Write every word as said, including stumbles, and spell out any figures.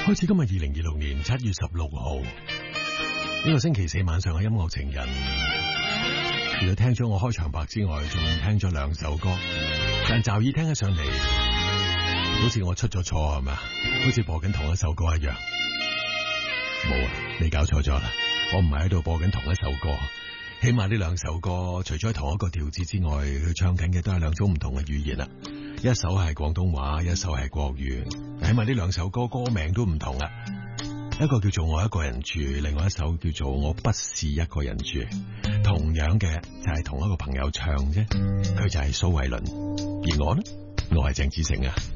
開始今日二零二六年七月十六號呢個星期四晚上嘅音樂情人，除咗聽咗我開場白之外，仲聽咗兩首歌，但驟耳聽起上嚟，好似我出咗錯係咪？好似播緊同一首歌一樣。冇啊，你搞錯咗啦，我唔係喺度播緊同一首歌。起碼呢兩首歌，除咗同一個調子之外，佢唱緊嘅都係兩種唔同嘅語言啦。一首係廣東話，一首係國語。起碼呢兩首歌歌名都唔同啦。一個叫做我一個人住，另外一首叫做我不是一個人住。同樣嘅就係同一個朋友唱啫，佢就係蘇慧倫，而我呢，我係鄭子誠啊。